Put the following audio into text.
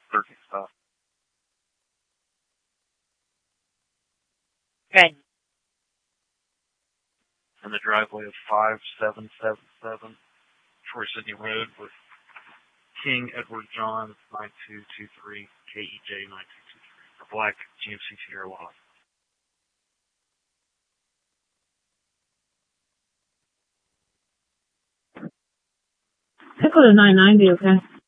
13 stop. Good. In the driveway of 5777 Troy Sydney Road with King Edward John 9223 KEJ 9223. The black GMC Sierra lot. Pickle to 990, okay?